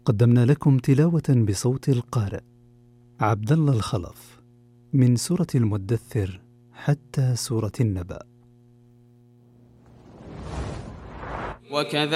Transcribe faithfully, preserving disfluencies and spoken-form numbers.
قدمنا لكم تلاوة بصوت القارئ عبد الله الخلف من سورة المدثر حتى سورة النبأ. وكذا